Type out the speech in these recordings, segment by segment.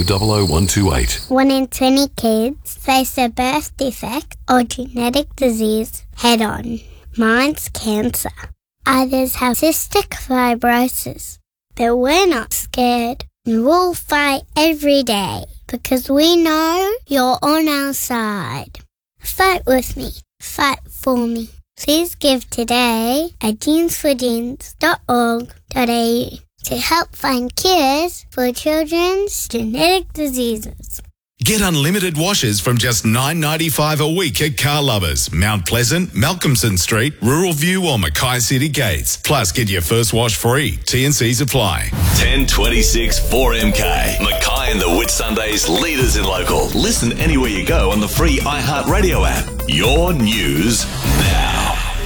00128. 1 in 20 kids face a birth defect or genetic disease head-on. Mine's cancer. Others have cystic fibrosis. But we're not scared. We'll fight every day because we know you're on our side. Fight with me. Fight for me. Please give today at genesforgenes.org.au to help find cures for children's genetic diseases. Get unlimited washes from just $9.95 a week at Car Lovers, Mount Pleasant, Malcolmson Street, Rural View or Mackay City Gates. Plus, get your first wash free. T&Cs apply. 1026 4MK. Mackay and the Whitsundays, leaders in local. Listen anywhere you go on the free iHeartRadio app. Your news now.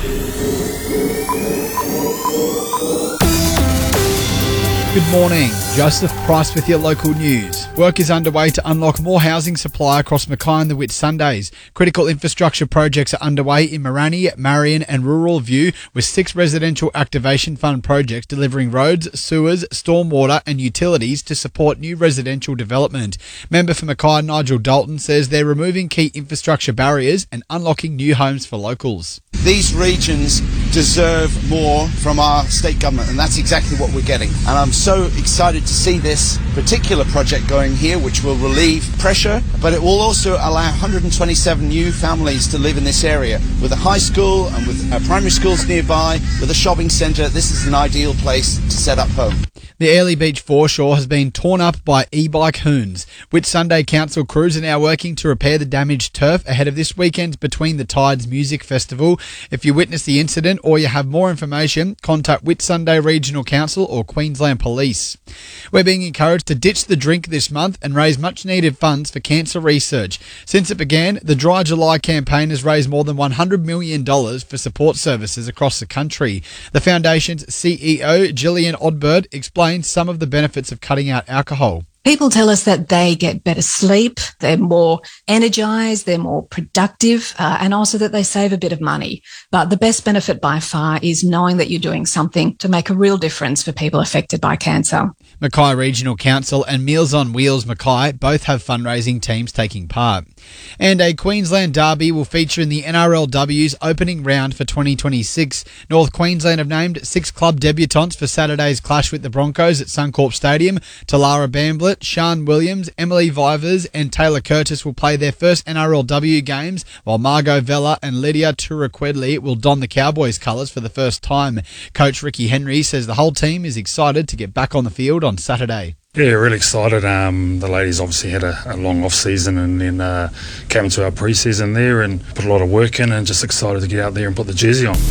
Good morning. Joseph Price with your local news. Work is underway to unlock more housing supply across Mackay and the Whitsundays. Critical infrastructure projects are underway in Morani, Marion and Rural View, with 6 residential activation fund projects delivering roads, sewers, stormwater and utilities to support new residential development. Member for Mackay Nigel Dalton says they're removing key infrastructure barriers and unlocking new homes for locals. These regions deserve more from our state government, and that's exactly what we're getting. And I'm so excited to see this particular project going here, which will relieve pressure, but it will also allow 127 new families to live in this area. With a high school and with primary schools nearby, with a shopping centre, this is an ideal place to set up home. The Airlie Beach foreshore has been torn up by e-bike hoons. Whitsunday Council crews are now working to repair the damaged turf ahead of this weekend's Between the Tides Music Festival. If you witness the incident or you have more information, contact Whitsunday Regional Council or Queensland Police. We're being encouraged to ditch the drink this month and raise much needed funds for cancer research. Since it began, the Dry July campaign has raised more than $100 million for support services across the country. The foundation's CEO, Gillian Odbird, explains some of the benefits of cutting out alcohol. People tell us that they get better sleep, they're more energised, they're more productive, and also that they save a bit of money. But the best benefit by far is knowing that you're doing something to make a real difference for people affected by cancer. Mackay Regional Council and Meals on Wheels Mackay both have fundraising teams taking part. And a Queensland derby will feature in the NRLW's opening round for 2026. North Queensland have named 6 club debutants for Saturday's clash with the Broncos at Suncorp Stadium. Talara Bamblett, Sean Williams, Emily Vivers and Taylor Curtis will play their first NRLW games, while Margot Vella and Lydia Turaquedli will don the Cowboys colours for the first time. Coach Ricky Henry says the whole team is excited to get back on the field on Saturday. Yeah, really excited. The ladies obviously had a long off-season and then came into our pre-season there and put a lot of work in, and just excited to get out there and put the jersey on.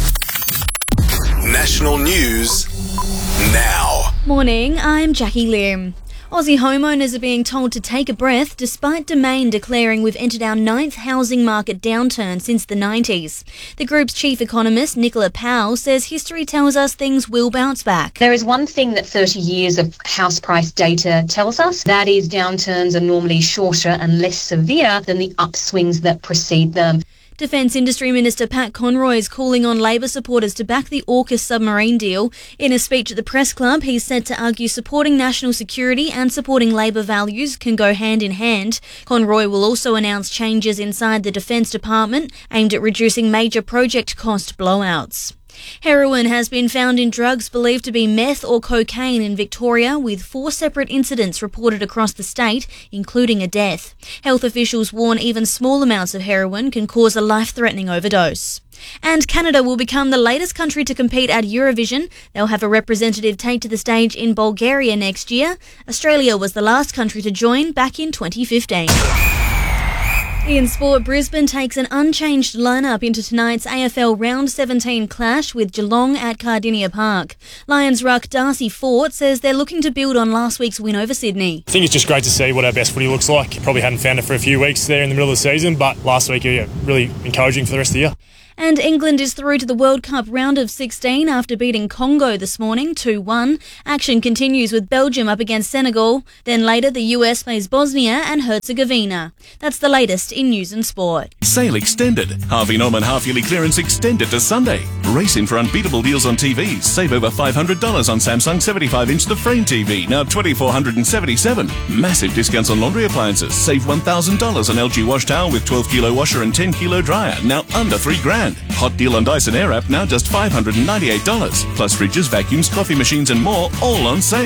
National news now. Morning, I'm Jackie Lim. Aussie homeowners are being told to take a breath despite Domain declaring we've entered our 9th housing market downturn since the 90s. The group's chief economist, Nicola Powell, says history tells us things will bounce back. There is one thing that 30 years of house price data tells us, that is downturns are normally shorter and less severe than the upswings that precede them. Defence Industry Minister Pat Conroy is calling on Labor supporters to back the AUKUS submarine deal. In a speech at the Press Club, he's said to argue supporting national security and supporting Labor values can go hand in hand. Conroy will also announce changes inside the Defence Department aimed at reducing major project cost blowouts. Heroin has been found in drugs believed to be meth or cocaine in Victoria, with 4 separate incidents reported across the state, including a death. Health officials warn even small amounts of heroin can cause a life-threatening overdose. And Canada will become the latest country to compete at Eurovision. They'll have a representative take to the stage in Bulgaria next year. Australia was the last country to join back in 2015. In sport, Brisbane takes an unchanged lineup into tonight's AFL Round 17 clash with Geelong at Cardinia Park. Lions ruck Darcy Fort says they're looking to build on last week's win over Sydney. I think it's just great to see what our best footy looks like. Probably hadn't found it for a few weeks there in the middle of the season, but last week, really encouraging for the rest of the year. And England is through to the World Cup round of 16 after beating Congo this morning 2-1. Action continues with Belgium up against Senegal. Then later the US plays Bosnia and Herzegovina. That's the latest in news and sport. Sale extended. Harvey Norman half-yearly clearance extended to Sunday. Race in for unbeatable deals on TVs. Save over $500 on Samsung 75-inch The Frame TV, now $2,477. Massive discounts on laundry appliances. Save $1,000 on LG wash towel with 12-kilo washer and 10-kilo dryer, now under $3,000. Hot deal on Dyson Airwrap, now just $598. Plus fridges, vacuums, coffee machines and more, all on sale.